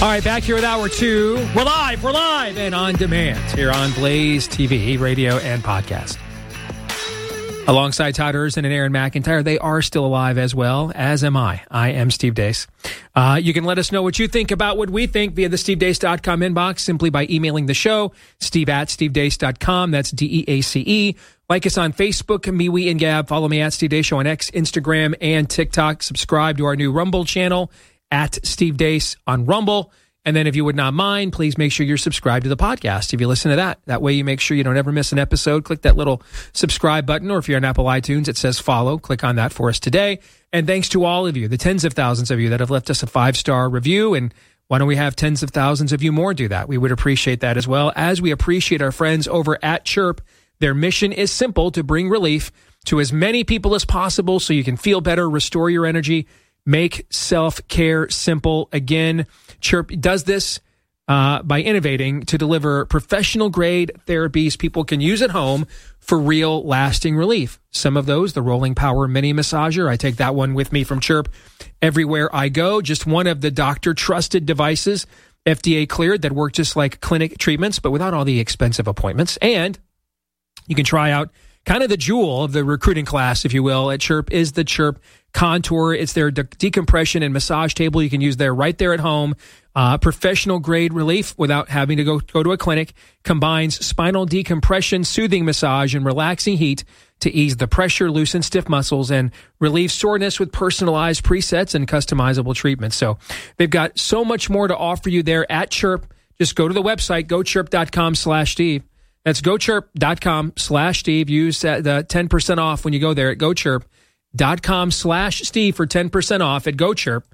All right, back here with Hour 2. We're live, and on demand here on Blaze TV, radio, and podcast. Alongside Todd Erzen and Aaron McIntyre, they are still alive as well, as am I. I am Steve Deace. You can let us know what you think about what we think via the stevedeace.com inbox simply by emailing the show, steve@stevedeace.com. That's DEACE. Like us on Facebook, MeWe, and Gab. Follow me at Steve Deace Show on X, Instagram, and TikTok. Subscribe to our new Rumble channel at Steve Deace on Rumble. And then if you would not mind, please make sure you're subscribed to the podcast if you listen to that. That way you make sure you don't ever miss an episode. Click that little subscribe button, or if you're on Apple iTunes, it says follow. Click on that for us today. And thanks to all of you, the tens of thousands of you that have left us a 5-star review. And why don't we have tens of thousands of you more do that? We would appreciate that as well, as we appreciate our friends over at Chirp. Their mission is simple: to bring relief to as many people as possible so you can feel better, restore your energy, make self-care simple again. Chirp does this by innovating to deliver professional-grade therapies people can use at home for real, lasting relief. Some of those, the Rolling Power Mini Massager. I take that one with me from Chirp everywhere I go. Just one of the doctor-trusted devices, FDA cleared, that work just like clinic treatments, but without all the expensive appointments. And you can try out kind of the jewel of the recruiting class, if you will, at Chirp is the Chirp Contour. It's their decompression and massage table. You can use there right there at home. Professional grade relief without having to go to a clinic. Combines spinal decompression, soothing massage, and relaxing heat to ease the pressure, loosen stiff muscles, and relieve soreness with personalized presets and customizable treatments. So they've got so much more to offer you there at Chirp. Just go to the website, gochirp.com/Steve. That's gochirp.com/Steve. Use the 10% off when you go there at gochirp.com/Steve for 10% off at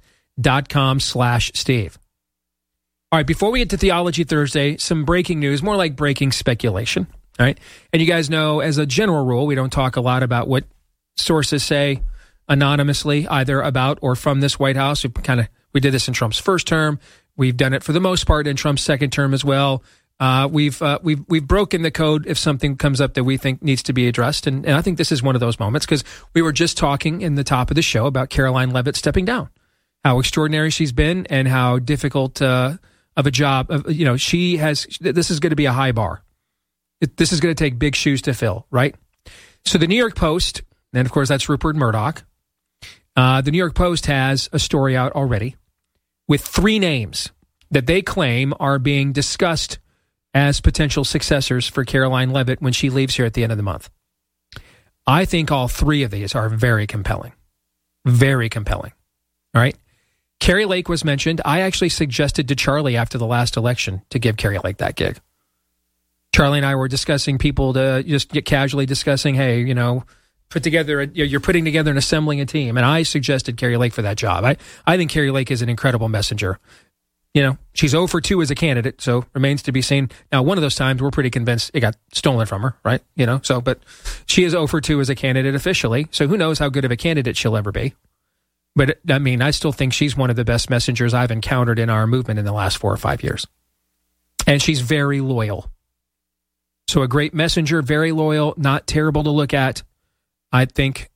gochirp.com/Steve. All right, before we get to Theology Thursday, some breaking news, more like breaking speculation. All right. And you guys know, as a general rule, we don't talk a lot about what sources say anonymously, either about or from this White House. We did this in Trump's first term. We've done it for the most part in Trump's second term as well. We've broken the code if something comes up that we think needs to be addressed. And I think this is one of those moments, because we were just talking in the top of the show about Karoline Leavitt stepping down, how extraordinary she's been and how difficult of a job she has. This is going to be a high bar. This is going to take big shoes to fill, right? So the New York Post, and of course that's Rupert Murdoch. The New York Post has a story out already with 3 names that they claim are being discussed as potential successors for Karoline Leavitt when she leaves here at the end of the month. I think all 3 of these are very compelling. Very compelling. All right? Kari Lake was mentioned. I actually suggested to Charlie after the last election to give Kari Lake that gig. Charlie and I were discussing people to just get casually discussing, hey, you're putting together and assembling a team. And I suggested Kari Lake for that job. I think Kari Lake is an incredible messenger. She's 0 for 2 as a candidate, so remains to be seen. Now, one of those times, we're pretty convinced it got stolen from her, right? But she is 0 for 2 as a candidate officially, so who knows how good of a candidate she'll ever be. But, I still think she's one of the best messengers I've encountered in our movement in the last 4 or 5 years. And she's very loyal. So a great messenger, very loyal, not terrible to look at. I think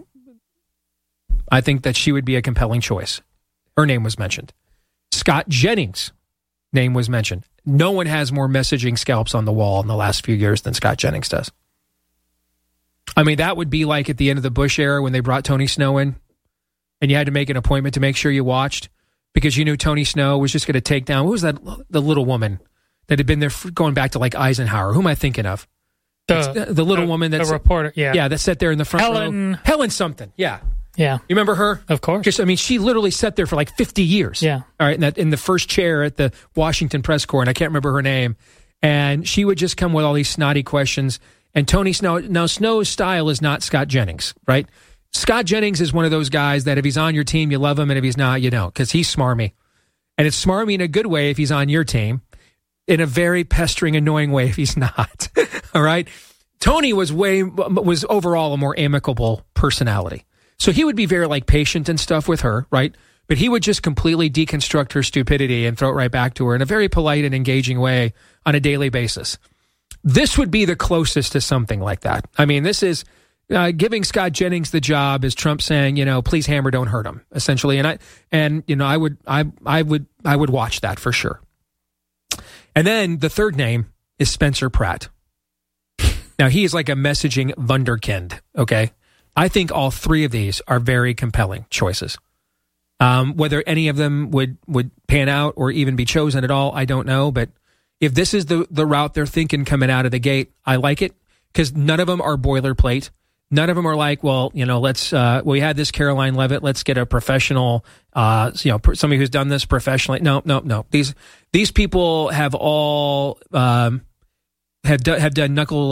that she would be a compelling choice. Her name was mentioned. Scott Jennings' name was mentioned. No one has more messaging scalps on the wall in the last few years than Scott Jennings does. That would be like at the end of the Bush era when they brought Tony Snow in and you had to make an appointment to make sure you watched because you knew Tony Snow was just going to take down, what was that, the little woman that had been there going back to like Eisenhower? Who am I thinking of? The little woman that's... The reporter, yeah. Yeah, that sat there in the front row. Helen something, yeah. Yeah. You remember her? Of course. She literally sat there for like 50 years. Yeah. All right, in the first chair at the Washington press corps, and I can't remember her name. And she would just come with all these snotty questions. And Tony Snow... Now, Snow's style is not Scott Jennings, right? Scott Jennings is one of those guys that if he's on your team, you love him, and if he's not, you don't, because he's smarmy. And it's smarmy in a good way if he's on your team, in a very pestering, annoying way if he's not. All right? Tony was overall a more amicable personality. So he would be very patient and stuff with her, right? But he would just completely deconstruct her stupidity and throw it right back to her in a very polite and engaging way on a daily basis. This would be the closest to something like that. This is giving Scott Jennings the job is Trump saying, please hammer, don't hurt him, essentially. I would watch that for sure. And then the third name is Spencer Pratt. Now, he is like a messaging wunderkind, okay? I think all three of these are very compelling choices. Whether any of them would pan out or even be chosen at all, I don't know. But if this is the route they're thinking coming out of the gate, I like it, because none of them are boilerplate. None of them are like, we had this Caroline Leavitt, let's get a professional, somebody who's done this professionally. No. These people have all have done knuckle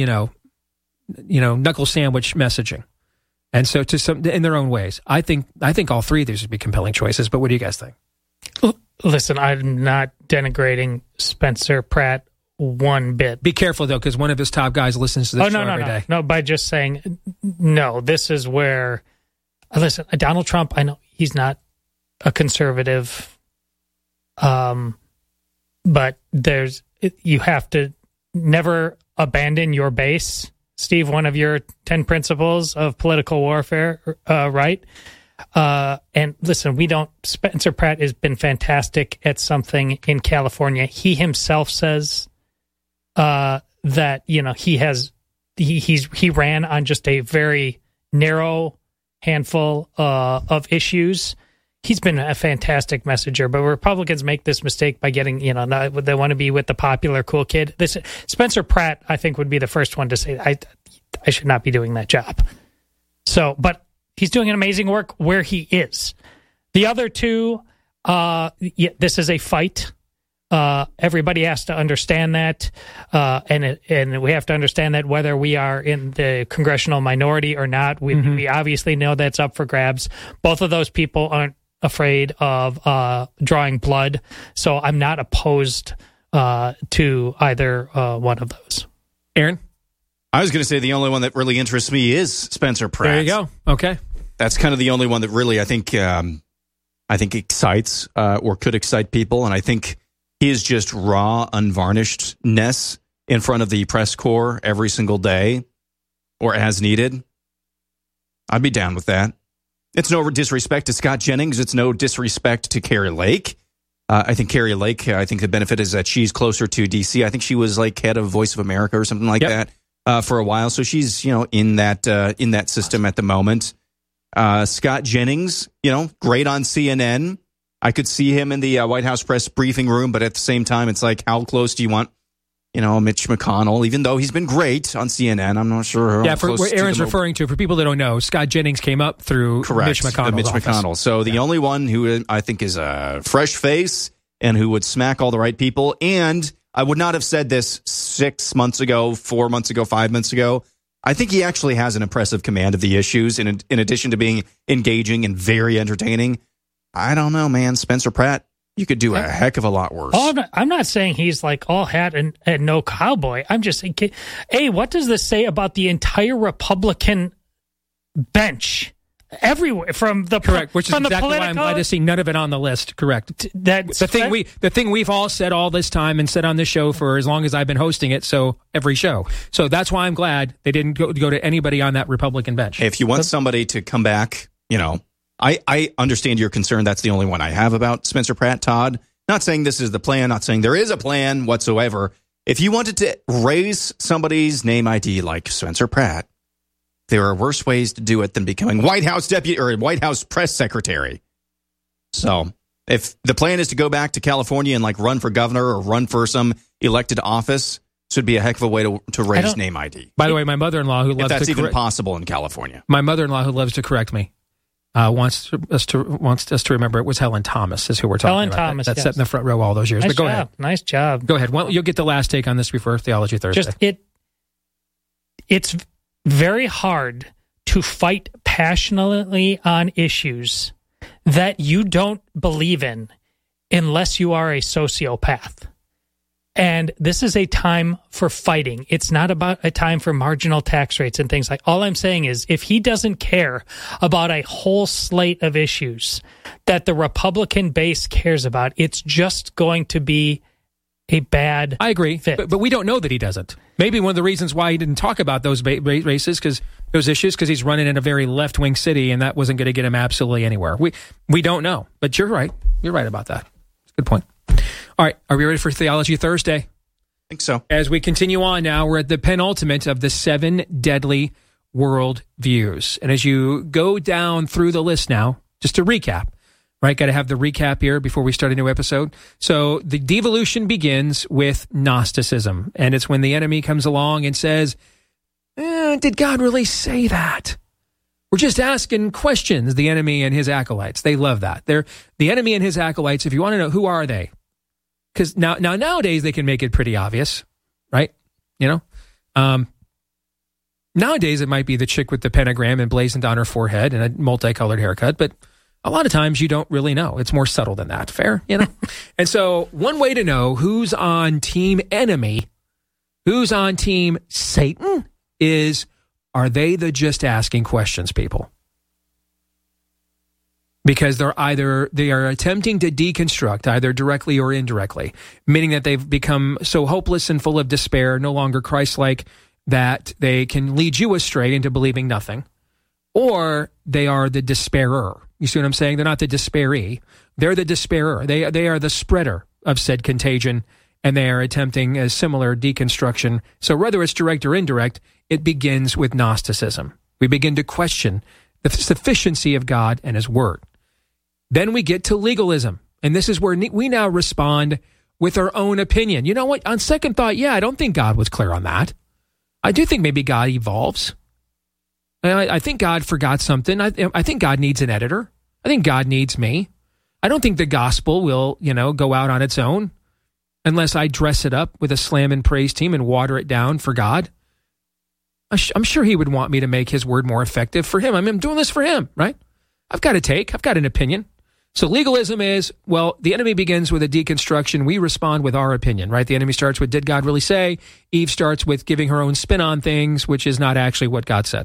sandwich messaging, and so to some in their own ways. I think all three of these would be compelling choices. But what do you guys think? Listen, I'm not denigrating Spencer Pratt one bit. Be careful though, because one of his top guys listens to this show every day. No, by just saying no. This is where listen. Donald Trump, I know he's not a conservative, but you have to never abandon your base, Steve. One of your 10 principles of political warfare, right? And listen, Spencer Pratt has been fantastic at something in California. He himself says that he ran on just a very narrow handful of issues. He's been a fantastic messenger, but Republicans make this mistake by getting, they want to be with the popular cool kid. Spencer Pratt, I think, would be the first one to say, I should not be doing that job. So, but he's doing an amazing work where he is. The other two, this is a fight. Everybody has to understand that, and we have to understand that whether we are in the congressional minority or not, we obviously know that's up for grabs. Both of those people aren't afraid of drawing blood, so I'm not opposed to either one of those. Aaron? I was going to say the only one that really interests me is Spencer Pratt. There you go. Okay. That's kind of the only one that really I think excites or could excite people, and I think he is just raw, unvarnishedness in front of the press corps every single day or as needed. I'd be down with that. It's no disrespect to Scott Jennings. It's no disrespect to Kari Lake. I think Kari Lake, the benefit is that she's closer to D.C. I think she was like head of Voice of America or something like that for a while. So she's, in that system at the moment. Scott Jennings, great on CNN. I could see him in the White House press briefing room, but at the same time, it's like, how close do you want, Mitch McConnell? Even though he's been great on CNN, I'm not sure. Yeah, for what Aaron's referring to, for people that don't know, Scott Jennings came up through Mitch McConnell. So the only one who I think is a fresh face and who would smack all the right people. And I would not have said this 6 months ago, 4 months ago, 5 months ago. I think he actually has an impressive command of the issues in addition to being engaging and very entertaining. I don't know, man. Spencer Pratt, you could do a heck of a lot worse. I'm not saying he's like all hat and no cowboy. I'm just thinking, what does this say about the entire Republican bench? Everywhere from the correct, which is from exactly why I'm glad to see none of it on the list. Correct. That's the thing we've all said all this time and said on this show for as long as I've been hosting it. So every show. So that's why I'm glad they didn't go to anybody on that Republican bench. Hey, if you want somebody to come back, I understand your concern. That's the only one I have about Spencer Pratt, Todd. Not saying this is the plan. Not saying there is a plan whatsoever. If you wanted to raise somebody's name ID like Spencer Pratt, there are worse ways to do it than becoming White House deputy or White House press secretary. So if the plan is to go back to California and run for governor or run for some elected office, this would be a heck of a way to raise name ID. By the way, my mother-in-law who loves that's even possible in California. My mother-in-law who loves to correct me wants us to remember it was Helen Thomas is who we're talking about. Helen Thomas, that sat in the front row all those years. Nice but go job. ahead. Nice job. Go ahead. Well, you'll get the last take on this before Theology Thursday. It's very hard to fight passionately on issues that you don't believe in unless you are a sociopath. And this is a time for fighting. It's not about a time for marginal tax rates and things like. All I'm saying is if he doesn't care about a whole slate of issues that the Republican base cares about, it's just going to be a bad I agree, fit. But we don't know that he doesn't. Maybe one of the reasons why he didn't talk about those races because those issues because he's running in a very left-wing city, and that wasn't going to get him absolutely anywhere. We don't know, but you're right. You're right about that. Good point. All right, are we ready for Theology Thursday? I think so. As we continue on now, we're at the penultimate of the 7 deadly world views. And as you go down through the list now, just to recap, right? Got to have the recap here before we start a new episode. So the devolution begins with Gnosticism, and it's when the enemy comes along and says, did God really say that? We're just asking questions, the enemy and his acolytes. They love that. They're the enemy and his acolytes. If you want to know, who are they? Because nowadays they can make it pretty obvious, right? You know? Nowadays it might be the chick with the pentagram emblazoned on her forehead and a multicolored haircut, but a lot of times you don't really know. It's more subtle than that. Fair, you know? And so one way to know who's on team enemy, who's on team Satan, is, are they the just asking questions people? Because they are attempting to deconstruct either directly or indirectly, meaning that they've become so hopeless and full of despair, no longer Christ-like, that they can lead you astray into believing nothing. Or they are the despairer. You see what I'm saying? They're not the despairee. They're the despairer. They are the spreader of said contagion, and they are attempting a similar deconstruction. So whether it's direct or indirect, it begins with Gnosticism. We begin to question the sufficiency of God and his word. Then we get to legalism, and this is where we now respond with our own opinion. You know what? On second thought, I don't think God was clear on that. I do think maybe God evolves. I think God forgot something. I think God needs an editor. I think God needs me. I don't think the gospel will, go out on its own unless I dress it up with a slam and praise team and water it down for God. I'm sure he would want me to make his word more effective for him. I'm doing this for him, right? I've got an opinion. So legalism is, the enemy begins with a deconstruction. We respond with our opinion, right? The enemy starts with, did God really say? Eve starts with giving her own spin on things, which is not actually what God said.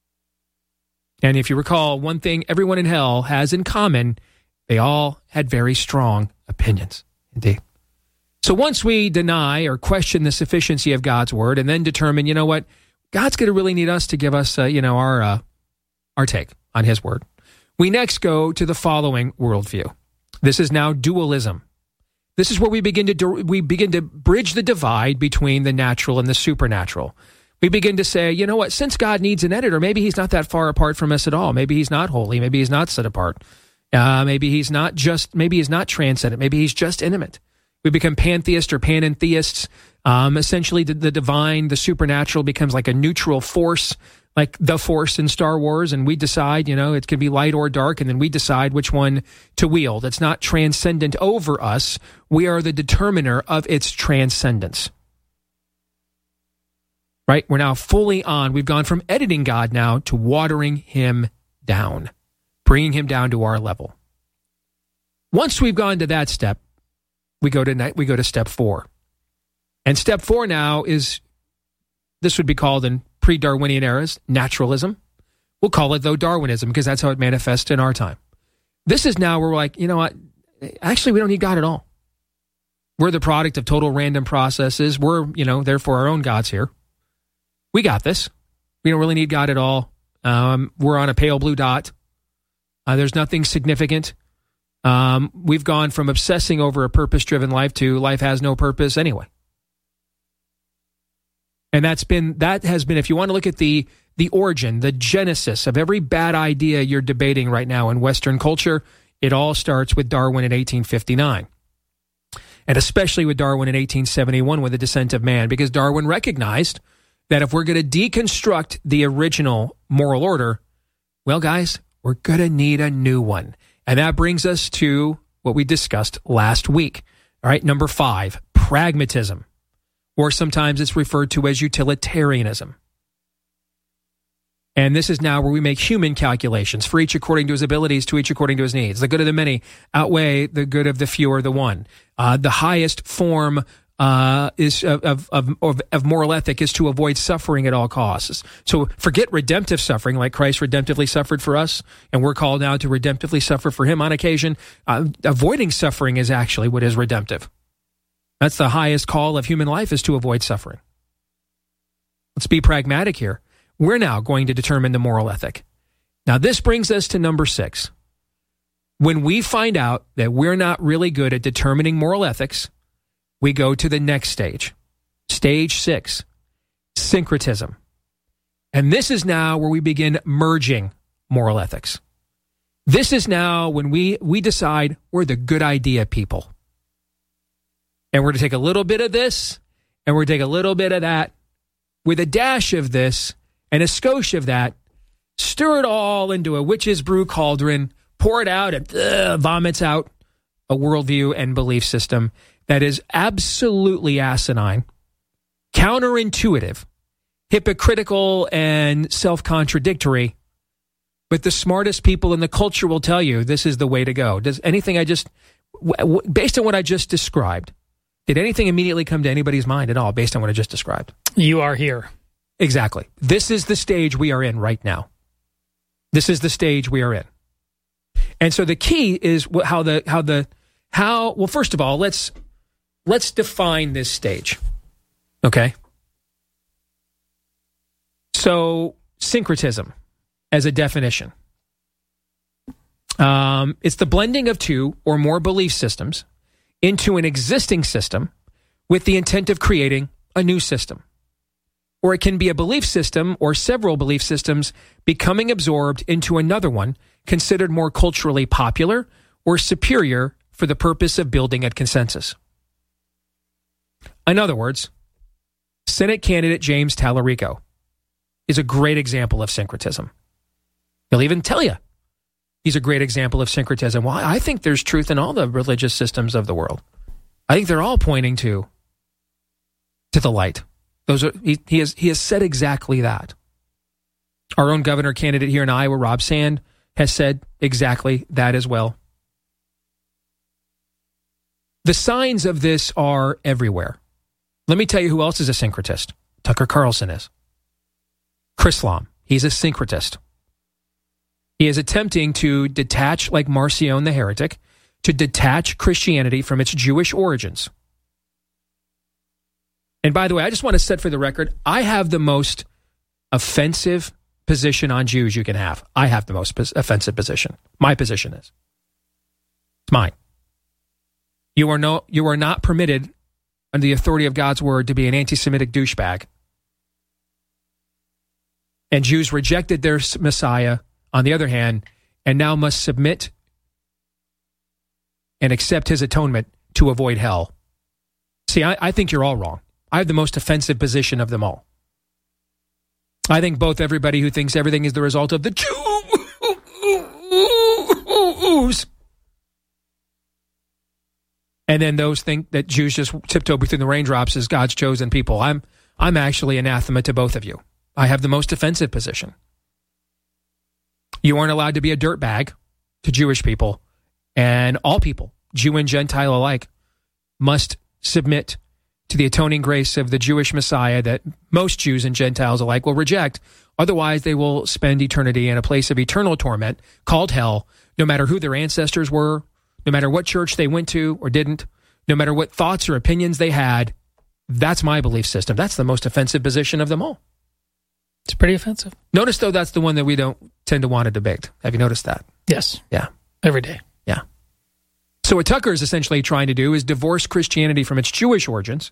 And if you recall, one thing everyone in hell has in common, they all had very strong opinions. Indeed. So once we deny or question the sufficiency of God's word and then determine, you know what, God's going to really need us to give us, our take on his word. We next go to the following worldview. This is now dualism. This is where we begin to bridge the divide between the natural and the supernatural. We begin to say, you know what, since God needs an editor, maybe he's not that far apart from us at all. Maybe he's not holy. Maybe he's not set apart. Maybe he's not transcendent. Maybe he's just intimate. We become pantheists or panentheists. Essentially, the divine, the supernatural becomes like a neutral force, like the Force in Star Wars, and we decide, it can be light or dark, and then we decide which one to wield. It's not transcendent over us. We are the determiner of its transcendence. Right? We're now fully on. We've gone from editing God now to watering him down, bringing him down to our level. Once we've gone to that step, we go to step 4. And step 4 now is, this would be called in pre-Darwinian eras, naturalism. We'll call it, though, Darwinism, because that's how it manifests in our time. This is now where we're like, you know what? Actually, we don't need God at all. We're the product of total random processes. We're, therefore our own gods here. We got this. We don't really need God at all. We're on a pale blue dot. There's nothing significant. We've gone from obsessing over a purpose-driven life to life has no purpose anyway. And that has been, if you want to look at the origin, the genesis of every bad idea you're debating right now in Western culture, it all starts with Darwin in 1859. And especially with Darwin in 1871 with the Descent of Man, because Darwin recognized that if we're going to deconstruct the original moral order, well, guys, we're going to need a new one. And that brings us to what we discussed last week. All right, number 5, pragmatism. Or sometimes it's referred to as utilitarianism. And this is now where we make human calculations, for each according to his abilities, to each according to his needs. The good of the many outweigh the good of the few or the one. The highest form is of moral ethic is to avoid suffering at all costs. So forget redemptive suffering, like Christ redemptively suffered for us, and we're called now to redemptively suffer for him on occasion. Avoiding suffering is actually what is redemptive. That's the highest call of human life, is to avoid suffering. Let's be pragmatic here. We're now going to determine the moral ethic. Now, this brings us to number 6. When we find out that we're not really good at determining moral ethics, we go to the next stage. Stage 6, syncretism. And this is now where we begin merging moral ethics. This is now when we decide we're the good idea people. And we're going to take a little bit of this, and we're going to take a little bit of that, with a dash of this and a skosh of that, stir it all into a witch's brew cauldron, pour it out, and vomits out a worldview and belief system that is absolutely asinine, counterintuitive, hypocritical, and self-contradictory. But the smartest people in the culture will tell you this is the way to go. Does anything based on what I just described, did anything immediately come to anybody's mind at all based on what I just described? You are here. Exactly. This is the stage we are in right now. This is the stage we are in. And so the key is well, first of all, let's define this stage. Okay? So, syncretism as a definition. It's the blending of two or more belief systems into an existing system with the intent of creating a new system. Or it can be a belief system or several belief systems becoming absorbed into another one considered more culturally popular or superior for the purpose of building a consensus. In other words, Senate candidate James Tallarico is a great example of syncretism. He'll even tell you he's a great example of syncretism. Well, I think there's truth in all the religious systems of the world. I think they're all pointing to the light. He has said exactly that. Our own governor candidate here in Iowa, Rob Sand, has said exactly that as well. The signs of this are everywhere. Let me tell you who else is a syncretist. Tucker Carlson is. Chris Lom, he's a syncretist. He is attempting to detach, like Marcion the heretic, to detach Christianity from its Jewish origins. And by the way, I just want to set for the record, I have the most offensive position on Jews you can have. I have the most offensive position. My position is. It's mine. You are not permitted under the authority of God's word to be an anti-Semitic douchebag. And Jews rejected their Messiah, on the other hand, and now must submit and accept his atonement to avoid hell. See, I think you're all wrong. I have the most offensive position of them all. I think both everybody who thinks everything is the result of the Jews, and then those think that Jews just tiptoe between the raindrops as God's chosen people. I'm actually anathema to both of you. I have the most offensive position. You aren't allowed to be a dirtbag to Jewish people, and all people, Jew and Gentile alike, must submit to the atoning grace of the Jewish Messiah that most Jews and Gentiles alike will reject. Otherwise, they will spend eternity in a place of eternal torment called hell, no matter who their ancestors were, no matter what church they went to or didn't, no matter what thoughts or opinions they had. That's my belief system. That's the most offensive position of them all. It's pretty offensive. Notice, though, that's the one that we don't tend to want to debate. Have you noticed that? Yes. Yeah. Every day. Yeah. So what Tucker is essentially trying to do is divorce Christianity from its Jewish origins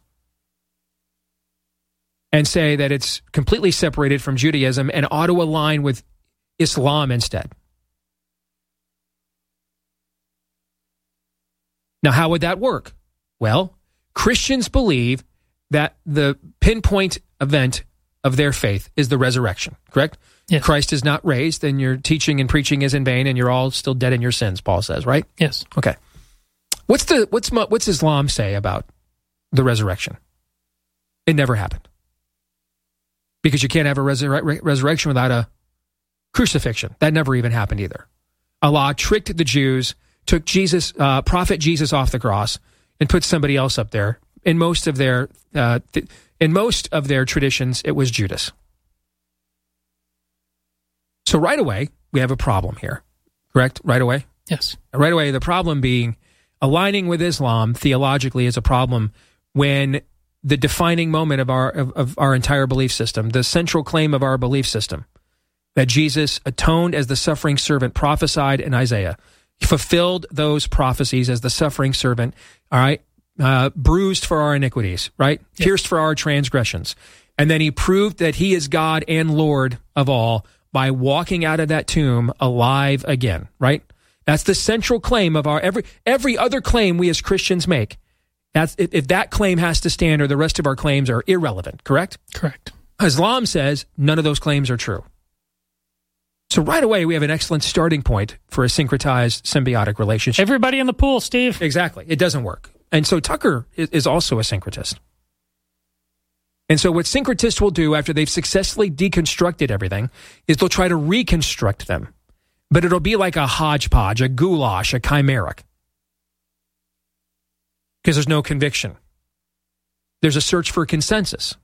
and say that it's completely separated from Judaism and ought to align with Islam instead. Now, how would that work? Well, Christians believe that the pinpoint event of their faith is the resurrection, correct? Yes. Christ is not raised, then your teaching and preaching is in vain, and you're all still dead in your sins, Paul says, right? Yes. Okay. What's Islam say about the resurrection? It never happened. Because you can't have a resurrection without a crucifixion. That never even happened either. Allah tricked the Jews, took Prophet Jesus off the cross, and put somebody else up there. In most of their traditions, it was Judas. So right away, we have a problem here. Correct? Right away? Yes. Right away, the problem being aligning with Islam theologically is a problem when the defining moment of our entire belief system, the central claim of our belief system, that Jesus atoned as the suffering servant prophesied in Isaiah. He fulfilled those prophecies as the suffering servant, all right, bruised for our iniquities, right? Yes. Pierced for our transgressions. And then he proved that he is God and Lord of all by walking out of that tomb alive again, right? That's the central claim of our every other claim we as Christians make. That's if that claim has to stand, or the rest of our claims are irrelevant, correct? Correct. Islam says none of those claims are true. So right away, we have an excellent starting point for a syncretized symbiotic relationship. Everybody in the pool, Steve. Exactly. It doesn't work. And so Tucker is also a syncretist. And so what syncretists will do after they've successfully deconstructed everything is they'll try to reconstruct them. But it'll be like a hodgepodge, a goulash, a chimeric. Because there's no conviction. There's a search for consensus.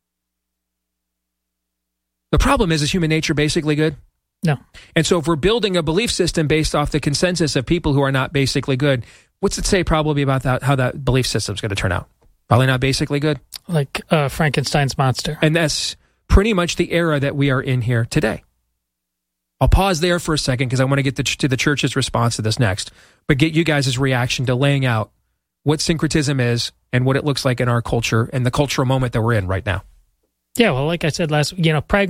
The problem is human nature basically good? No. And so if we're building a belief system based off the consensus of people who are not basically good, what's it say probably about that, how that belief system is going to turn out? Probably not basically good. Like Frankenstein's monster. And that's pretty much the era that we are in here today. I'll pause there for a second because I want to get to the church's response to this next, but get you guys' reaction to laying out what syncretism is and what it looks like in our culture and the cultural moment that we're in right now. Yeah, well, like I said last, pragmatism